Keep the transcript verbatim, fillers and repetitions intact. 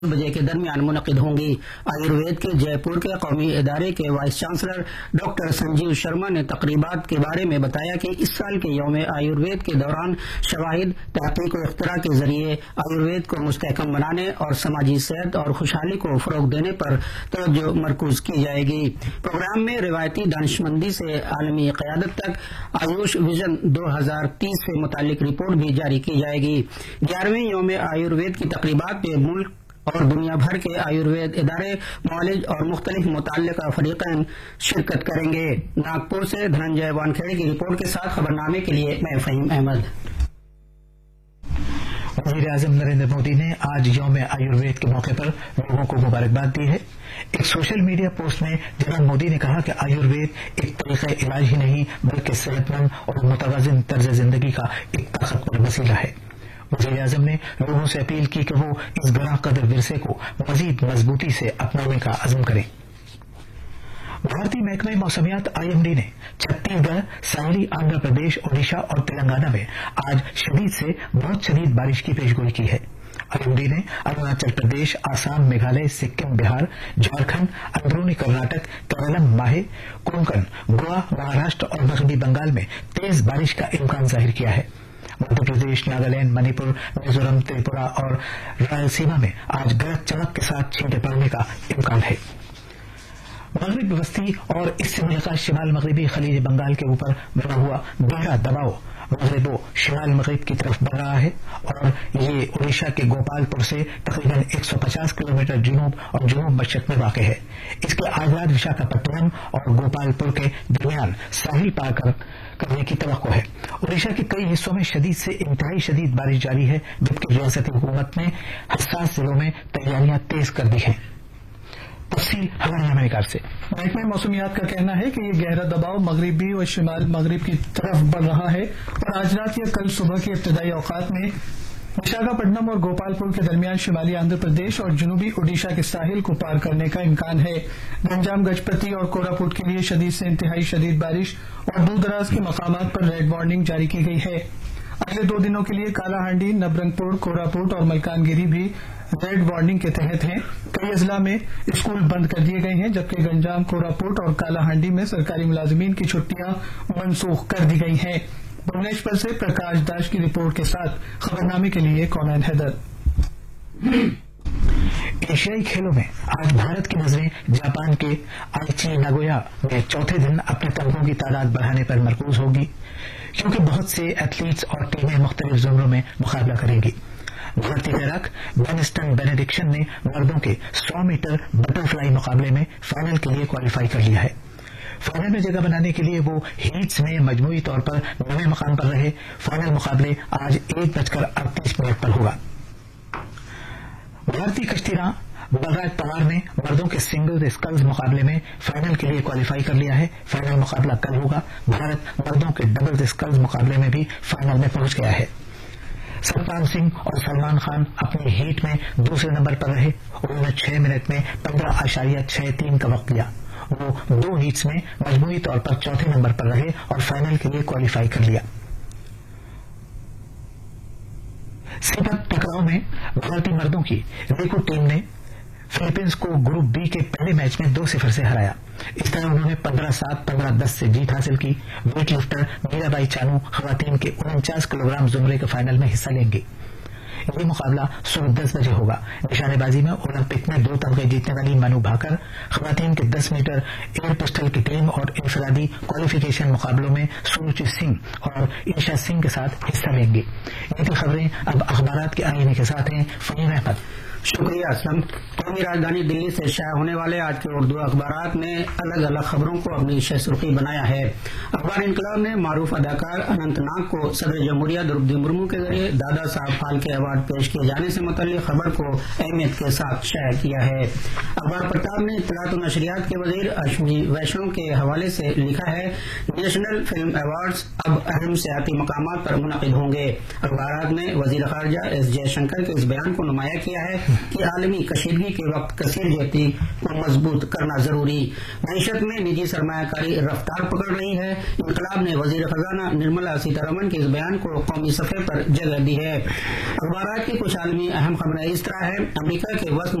بجے کے درمیان منعقد ہوں گی۔ آیوروید کے جے پور کے قومی ادارے کے vice chancellor doctor Sanjeev Sharma نے تقریبات کے بارے میں بتایا کہ اس سال کے یوم آیوروید کے دوران شواہد، تحقیق و اختراع کے ذریعے آیوروید کو مستحکم بنانے اور سماجی صحت اور خوشحالی کو فروغ دینے پر توجہ مرکوز کی جائے گی۔ پروگرام میں روایتی دانشمندی سے عالمی قیادت تک آیوش ویژن دو ہزار تیس سے متعلق رپورٹ بھی جاری کی جائے گی۔ گیارہویں یوم آیوروید کی تقریبات میں ملک اور دنیا بھر کے آیوروید ادارے، معالج اور مختلف متعلقہ فریقین شرکت کریں گے۔ ناگپور سے دھننجے وانکھیڑے کی رپورٹ کے ساتھ خبرنامے کے لیے میں فہیم احمد۔ وزیر اعظم نریندر مودی نے آج یوم آیوروید کے موقع پر لوگوں کو مبارکباد دی ہے۔ ایک سوشل میڈیا پوسٹ میں جناب مودی نے کہا کہ آیوروید ایک طریقہ علاج ہی نہیں بلکہ صحت مند اور متوازن طرز زندگی کا ایک طاقتور وسیلہ ہے۔ وزیر اعظم نے لوگوں سے اپیل کی کہ وہ اس گراں قدر ورثے کو مزید مضبوطی سے اپنانے کا عزم کریں۔ بھارتی محکمہ موسمیات آئی ایم ڈی نے چھتیس گڑھ، ساحلی آندھرا پردیش، اڈیشہ اور تلنگانہ میں آج شدید سے بہت شدید بارش کی پیشگوئی کی ہے۔ آئی ایم ڈی نے اروناچل پردیش، آسام، میگھالیہ، سکم، بہار، جھارکھنڈ، اندرونی کرناٹک، کیرلم، ماہے، کونکن، گوا، مہاراشٹر اور مغربی بنگال میں تیز بارش کا امکان ظاہر کیا ہے۔ مدھیہ پردیش، ناگالینڈ، منی پور، میزورم، تریپورہ اور رائلسیما میں آج گرج چمک کے ساتھ چھینٹیں پڑنے کا امکان ہے۔ مغرب وسطی اور اس سے ملکہ شمال مغربی خلیج بنگال کے اوپر بنا ہوا گہرا دباؤ مغرب و شمال مغرب کی طرف بڑھ رہا ہے اور یہ اڈیشہ کے گوپال پور سے تقریباً ایک سو پچاس کلومیٹر جنوب اور جنوب مشرق میں واقع ہے۔ اس کے آزاد وشاکھاپٹنم اور گوپال پور کے درمیان ساحل پار کر کرنے کی توقع ہے۔ اڈیشہ کے کئی حصوں میں شدید سے انتہائی شدید بارش جاری ہے، جبکہ ریاستی حکومت نے حساس ضلعوں میں تیاریاں تیز کر دی ہیں۔ تفصیل ہمارے امریکہ سے۔ محکمہ موسمیات کا کہنا ہے کہ یہ گہرا دباؤ مغربی اور شمال مغرب کی طرف بڑھ رہا ہے اور آج رات یا کل صبح کے ابتدائی اوقات میں وشاکھاپٹنم اور گوپال پور کے درمیان شمالی آندھرا پردیش اور جنوبی اڈیشہ کے ساحل کو پار کرنے کا امکان ہے۔ گنجام، گجپتی اور کوراپوٹ کے لیے شدید سے انتہائی شدید بارش اور دور دراز کے مقامات پر ریڈ وارننگ جاری کی گئی ہے۔ اگلے دو دنوں کے لیے کالا ہانڈی، نبرنگ پور، کوراپوٹ اور ملکان گیری بھی ریڈ وارننگ کے تحت ہیں۔ کئی اضلاع میں اسکول بند کر دیے گئے ہیں، جبکہ گنجام، کوراپوٹ اور کالا ہانڈی میں سرکاری ملازمین کی چھٹیاں منسوخ کر دی گئی ہیں۔ بھونیشور سے پرکاش داش کی رپورٹ کے ساتھ خبرنامے کے لیے کونین حیدر۔ ایشیائی کھیلوں میں آج بھارت کی نظریں جاپان کے آئچی ناگویا میں چوتھے دن اپنے تمغوں کی تعداد بڑھانے پر مرکوز ہوگی، کیونکہ بہت سے ایتھلیٹس اور ٹیمیں مختلف زمروں میں مقابلہ کریں گی۔ بھارتی تیراک بینسٹن بینیڈکشن نے مردوں کے سو میٹر بٹر فلائی مقابلے میں فائنل کے لیے کوالیفائی کر لیا ہے۔ فائنل میں جگہ بنانے کے لیے وہ ہیٹس میں مجموعی طور پر نویں مقام پر رہے۔ فائنل مقابلے آج ایک بج کر اڑتیس منٹ پر ہوگا۔ بھارتی کشتی راں بلراج پوار نے مردوں کے سنگل اسکلز مقابلے میں فائنل کے لیے کوالیفائی کر لیا ہے۔ فائنل مقابلہ کل ہوگا۔ بھارت مردوں کے ڈبل اسکلز مقابلے میں بھی فائنل میں پہنچ گیا ہے۔ ستپال سنگھ اور سلمان خان اپنی ہیٹ میں دوسرے نمبر پر رہے۔ انہوں نے چھ منٹ میں پندرہ اشاریہ چھ تین کا وقت دیا۔ وہ دو ہیٹس میں مجموعی طور پر چوتھے نمبر پر رہے اور فائنل کے لیے کوالیفائی کر لیا۔ سپت ٹکراؤ میں بھارتی مردوں کی ریکو ٹیم نے فلپائنز کو گروپ بی کے پہلے میچ میں دو صفر سے ہرایا۔ اس طرح انہوں نے پندرہ سات، پندرہ دس سے جیت حاصل کی۔ ویٹ لفٹر میرا بائی چانو خواتین کے انچاس کلو گرام زمرے کے فائنل میں حصہ لیں گے۔ یہ مقابلہ صبح دس بجے ہوگا۔ نشانے بازی میں اولمپک میں دو تمغے جیتنے والی منو بھاکر خواتین کے دس میٹر ایئر پسٹل کی ٹیم اور انفرادی کوالیفیکیشن مقابلوں میں سوروچی سنگھ اور ایشا سنگھ کے ساتھ حصہ لیں گے۔ یہ تھی خبریں۔ اب اخبارات کے آئینے کے ساتھ ہیں فہیم احمد۔ شکریہ اسلم۔ قومی راجدھانی دلی سے شائع ہونے والے آج کے اردو اخبارات نے الگ الگ خبروں کو اپنی شہ سرخی بنایا ہے۔ اخبار انقلاب نے معروف اداکار اننت ناگ کو صدر جمہوریہ درپدی مرمو کے ذریعے دادا صاحب پھالکے ایوارڈ پیش کیے جانے سے متعلق خبر کو اہمیت کے ساتھ شائع کیا ہے۔ اخبار پرتاب نے اطلاعات و نشریات کے وزیر اشونی ویشنو کے حوالے سے لکھا ہے، نیشنل فلم ایوارڈز اب اہم سیاحتی مقامات پر منعقد ہوں گے۔ اخبارات نے وزیر خارجہ ایس جے شنکر کے اس بیان کو نمایاں کیا ہے کہ عالمی کشیدگی کے के वक्त कसीर जहती को मजबूत करना जरूरी। मईशत में निजी सरमाया कारी रफ्तार पकड़ रही है। इंकलाब ने वजीर खजाना निर्मला सीतारमण के इस बयान को कौमी सफे पर जगह दी है। अखबार की कुछ आलमी अहम खबरें इस तरह है। अमरीका के वस्न